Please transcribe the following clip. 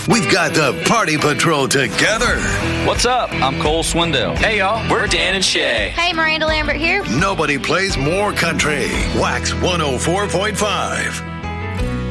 We've got the Party Patrol together. What's up? I'm Cole Swindell. Hey, y'all. We're Dan and Shay. Hey, Miranda Lambert here. Nobody plays more country. Wax 104.5.